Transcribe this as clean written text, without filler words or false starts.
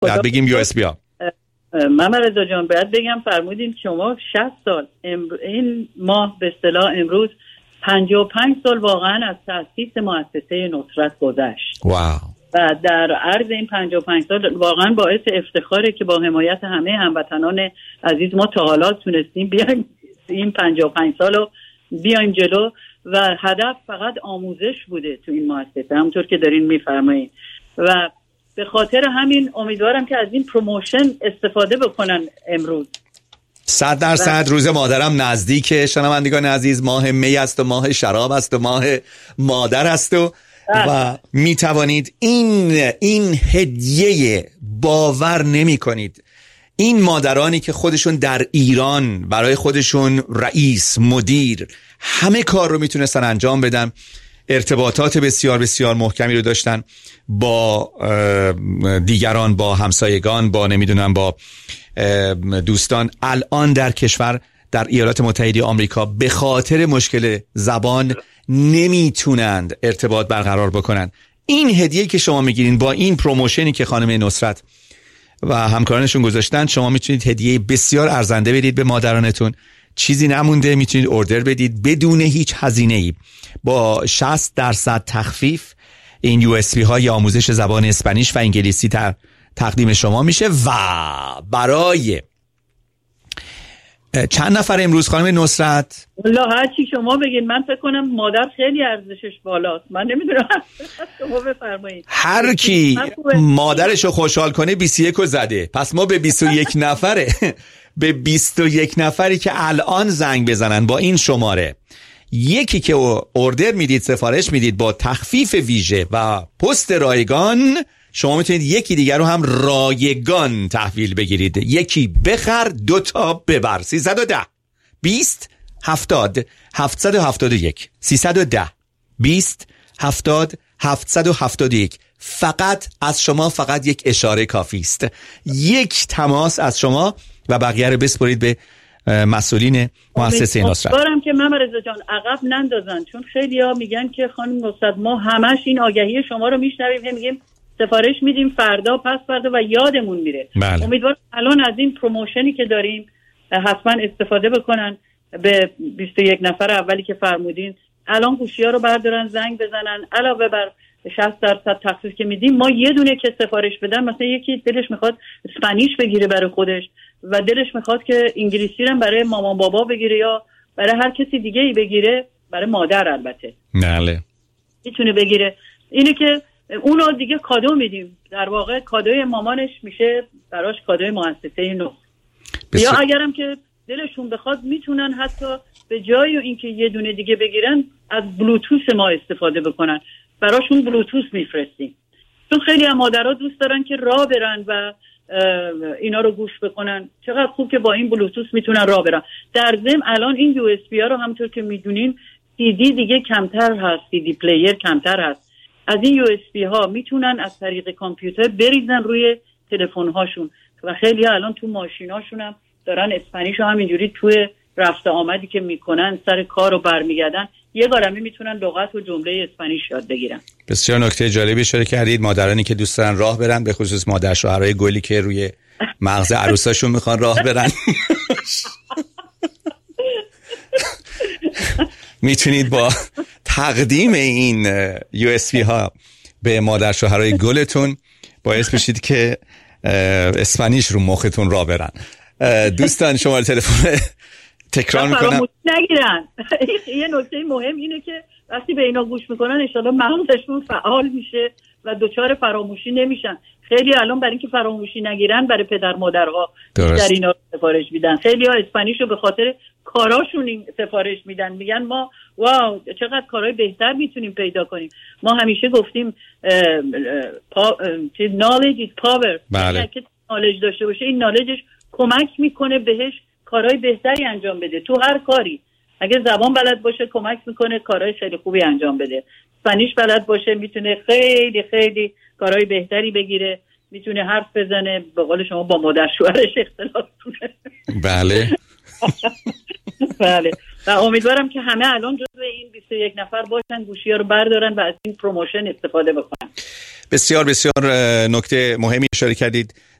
بعد بگیم یو اس بی ها. محمد رضا جان باید بگم فرمودین شما 60 سال این ماه به اصطلاح امروز 55 سال واقعا از تأسیس مؤسسه نصرت گذشت. واو. و در عرض این 55 سال واقعا باعث افتخاره که با حمایت همه هموطنان عزیز ما تا حالا تونستیم بیایم این 55 سال رو بیایم جلو و هدف فقط آموزش بوده تو این مؤسسه همونطور که دارین میفرمایین و به خاطر همین امیدوارم که از این پروموشن استفاده بکنن امروز. 100% روز مادرم نزدیکه شنوندگان عزیز، ماه می است و ماه شراب است و ماه مادر است و می توانید این هدیه باور نمی کنید این مادرانی که خودشون در ایران برای خودشون رئیس مدیر همه کار رو میتونستن انجام بدن، ارتباطات بسیار بسیار محکمی رو داشتن با دیگران، با همسایگان، با نمیدونم با دوستان، الان در کشور در ایالات متحده آمریکا به خاطر مشکل زبان نمیتونند ارتباط برقرار بکنن. این هدیه که شما میگیرین با این پروموشنی که خانم نصرت و همکارانشون گذاشتن، شما میتونید هدیه بسیار ارزنده بدید به مادرانتون. چیزی نمونده، میتونید اوردر بدید بدون هیچ هزینه‌ای با 60% تخفیف. این یو اس بی های آموزش زبان اسپانیش و انگلیسی تقدیم شما میشه. و برای چند نفر امروز خانم نصرت؟ والله هر چی شما بگین، من فکر کنم مادر خیلی ارزشش بالاست، من نمیدونم شما بفرمایید. هر کی مادرشو خوشحال کنه 21 رو زده، پس ما به 21 نفره به 21 نفری که الان زنگ بزنن با این شماره، یکی که اوردر میدید، سفارش میدید با تخفیف ویژه و پست رایگان، شما میتونید یکی دیگر رو هم رایگان تحویل بگیرید. یکی بخر 2 تا ببر. 310 20 70 771 310 20 70 771. فقط از شما، فقط یک اشاره کافی است، یک تماس از شما و بقیه رو بسپرید به مسئولین مؤسسه نصرت. امیدوارم که محمد رضا جان عقب نندازن، چون خیلی‌ها میگن که خانم نصرت ما همش این آگهی شما رو میشنویم، میگیم سفارش میدیم فردا پس فردا و یادمون میره. بله. امیدوارم الان از این پروموشنی که داریم حتما استفاده بکنن. به 21 نفر اولی که فرمودین الان گوشی‌ها رو بردارن زنگ بزنن، علاوه بر 60% تخفیف که میدیم، ما یه دونه که سفارش بدن، مثلا یکی دلش میخواد اسپانیش بگیره برای خودش و دلش میخواد که انگلیسی رو برای مامان بابا بگیره یا برای هر کسی دیگه ای بگیره، برای مادر البته بله میتونه بگیره، اینه که اونو دیگه کادو میدیم، در واقع کادوی مامانش میشه براش کادوی مؤسسه نو. یا اگرم که دلشون بخواد میتونن حتی به جای اینکه یه دونه دیگه بگیرن از بلوتوث ما استفاده بکنن، براشون بلوتوث میفرستیم، چون خیلی هم مادرها دوست دارن که راه برن و اینا رو گوش بکنن. چقدر خوب که با این بلوتوث میتونن راه برن. در ضمن الان این یو اس بی ها رو همونطور که میدونین سی دی دیگه کمتر هست، سی دی پلیر کمتر هست. از این یو اس بی ها میتونن از طریق کامپیوتر بریزن روی تلفن هاشون و خیلی ها الان تو ماشیناشون هم دارن اسپانیش رو همینجوری توی رفت آمدی که میکنن سر کار رو برمیگردن یه گارمی میتونن لغت و جمله اسپانیش یاد بگیرن. بسیار نکته جالبی اشاره کردید. مادرانی که دوست دارن راه برن، به خصوص مادر شوهرای گلی که روی مغز عروساشون میخوان راه برن میتونید با تقدیم این یو اس بی ها به مادر شوهرای گلتون باعث بشید که اسپانیش رو مختون راه برن. دوستان شماره تلفن تکرار میکنم نگیرن. یه نکته مهم اینه که وقتی به اینا گوش میکنن انشالله مغزشون فعال میشه و دوچار فراموشی نمیشن. خیلی الان برای اینکه فراموشی نگیرن برای پدر مادرها در اینا سفارش میدن. خیلی ها اسپانیشو به خاطر کاراشون این سفارش میدن، میگن ما واو چقدر کارهای بهتر میتونیم پیدا کنیم. ما همیشه گفتیم knowledge is power. بله. که knowledge داشته باشه این knowledgeش کمک میکنه بهش کارهای بهتری انجام بده تو هر کاری. اگه زبان بلد باشه کمک میکنه کارهای خیلی خوبی انجام بده. اسپانیش بلد باشه میتونه خیلی خیلی کارهای بهتری بگیره، میتونه حرف بزنه، به قول شما با مادر شوهرش اختلاف کنه. بله بله. و امیدوارم که همه الان جزو این 21 نفر باشن، گوشی‌ها رو بردارن و از این پروموشن استفاده بکنن. بسیار بسیار نکته مهمی اشاره کردید.